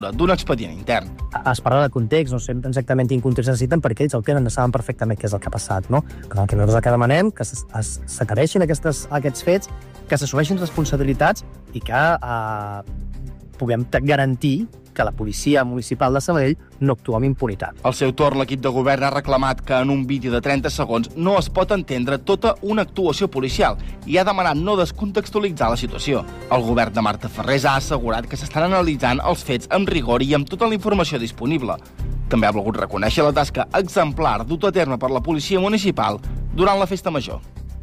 d'un expedient intern. Es parla de context, no sé exactament quin context necessiten, perquè ells el tenen, saben perfectament què és el que ha passat, no? El que nosaltres demanem que s'aclareixin aquests fets, que s'assumeixin responsabilitats i que puguem garantir que la policia municipal de Sabadell no actua amb impunitat. Al seu torn, l'equip de govern ha reclamat que en un vídeo de 30 segons no es pot entendre tota una actuació policial i ha demanat no descontextualitzar la situació. El govern de Marta Ferrés ha assegurat que s'estan analitzant els fets amb rigor i amb tota la informació disponible. També ha volgut reconèixer la tasca exemplar duta a terme per la policia municipal durant la festa major.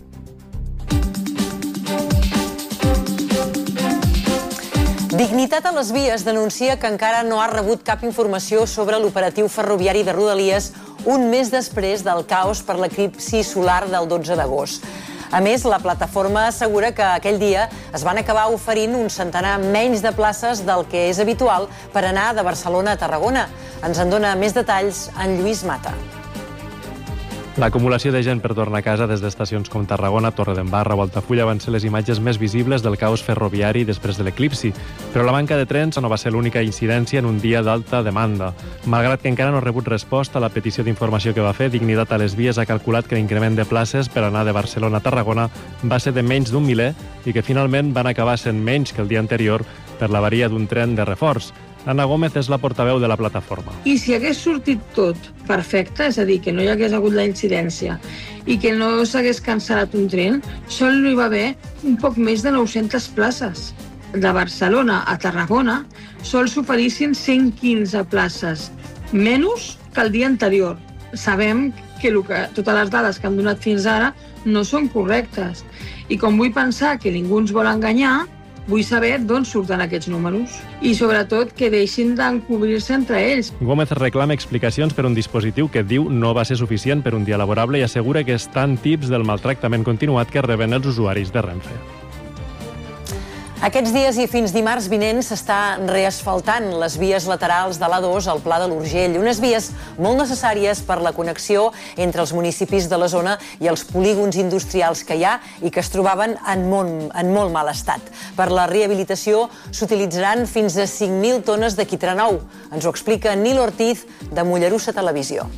Dignitat a les vies denuncia que encara no ha rebut cap informació sobre l'operatiu ferroviari de Rodalies un mes després del caos per l'eclipsi solar del 12 d'agost. A més, la plataforma assegura que aquell dia es van acabar oferint un centenar menys de places del que és habitual per anar de Barcelona a Tarragona. Ens en dona més detalls en Lluís Mata. L'acumulació de gent per tornar a casa des d'estacions com Tarragona, Torredembarra o Altafulla van ser les imatges més visibles del caos ferroviari després de l'eclipsi, però la manca de trens no va ser l'única incidència en un dia d'alta demanda. Malgrat que encara no ha rebut resposta a la petició d'informació que va fer, Dignitat a les Vies ha calculat que l'increment de places per anar de Barcelona a Tarragona va ser de menys d'1 miler i que finalment van acabar sent menys que el dia anterior per l'avaria d'un tren de reforç. Anna Gómez és la portaveu de la plataforma. I si hagués sortit tot perfecte, és a dir, que no hi hagués hagut la incidència i que no s'hagués cancel·lat un tren, sol hi va haver un poc més de 900 places. De Barcelona a Tarragona sol s'oferissin 115 places, menys que el dia anterior. Sabem que totes les dades que han donat fins ara no són correctes. I com vull pensar que ningú ens vol enganyar, vull saber d'on surten aquests números i, sobretot, que deixin d'encobrir-se entre ells. Gómez reclama explicacions per un dispositiu que diu no va ser suficient per un dia laborable i assegura que estan tips del maltractament continuat que reben els usuaris de Renfe. Aquests dies i fins dimarts vinent s'està reasfaltant les vies laterals de l'A2 al Pla de l'Urgell, unes vies molt necessàries per la connexió entre els municipis de la zona i els polígons industrials que hi ha i que es trobaven en molt mal estat. Per la rehabilitació s'utilitzaran fins a 5.000 tones de quitrà nou. Ens ho explica Nil Ortiz, de Mollerussa Televisió.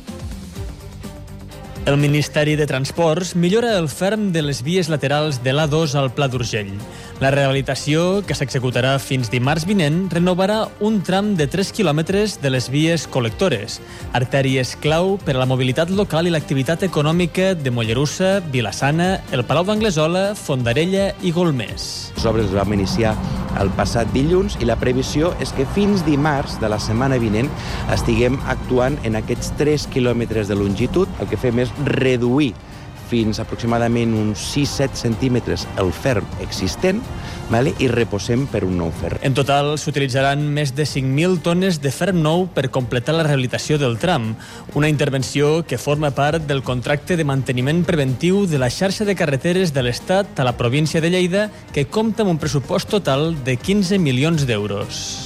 El Ministeri de Transports millora el ferm de les vies laterals de l'A2 al Pla d'Urgell. La rehabilitació, que s'executarà fins dimarts vinent, renovarà un tram de 3 quilòmetres de les vies col·lectores, artèries clau per a la mobilitat local i l'activitat econòmica de Mollerussa, Vila-sana, el Palau d'Anglesola, Fondarella i Golmés. Les obres les vam iniciar el passat dilluns i la previsió és que fins dimarts de la setmana vinent estiguem actuant en aquests 3 quilòmetres de longitud. El que fem és reduir fins aproximadament uns 6-7 centímetres el ferm existent i reposem per un nou ferm. En total s'utilitzaran més de 5.000 tones de ferm nou per completar la rehabilitació del tram, una intervenció que forma part del contracte de manteniment preventiu de la xarxa de carreteres de l'Estat a la província de Lleida, que compta amb un pressupost total de 15 milions d'euros.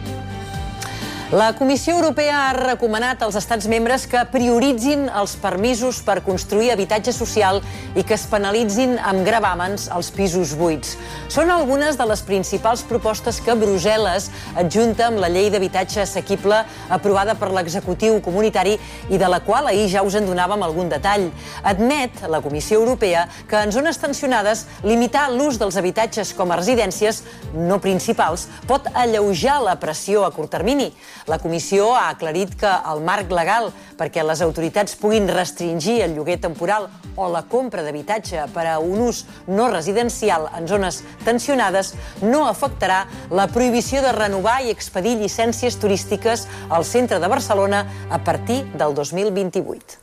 La Comissió Europea ha recomanat als estats membres que prioritzin els permisos per construir habitatge social i que es penalitzin amb gravàmens els pisos buits. Són algunes de les principals propostes que Brussel·les adjunta amb la llei d'habitatge assequible aprovada per l'executiu comunitari i de la qual ahir ja us en donàvem algun detall. Admet la Comissió Europea que en zones tensionades limitar l'ús dels habitatges com a residències no principals pot alleujar la pressió a curt termini. La Comissió ha aclarit que el marc legal perquè les autoritats puguin restringir el lloguer temporal o la compra d'habitatge per a un ús no residencial en zones tensionades no afectarà la prohibició de renovar i expedir llicències turístiques al centre de Barcelona a partir del 2028.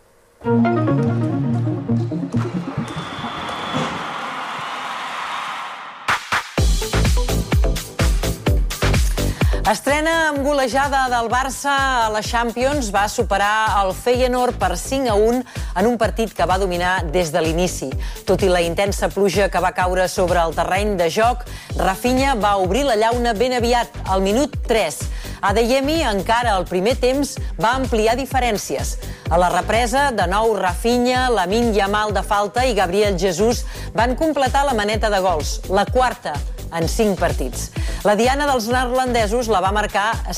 Estrena amb golejada del Barça a la Champions, va superar el Feyenoord per 5-1 en un partit que va dominar des de l'inici. Tot i la intensa pluja que va caure sobre el terreny de joc, Rafinha va obrir la llauna ben aviat, al minut 3. Adeyemi, encara al primer temps, va ampliar diferències. A la represa, de nou Rafinha, Lamine Yamal de falta i Gabriel Jesús van completar la maneta de gols, la quarta en 5 partits. La diana dels neerlandesos la va marcar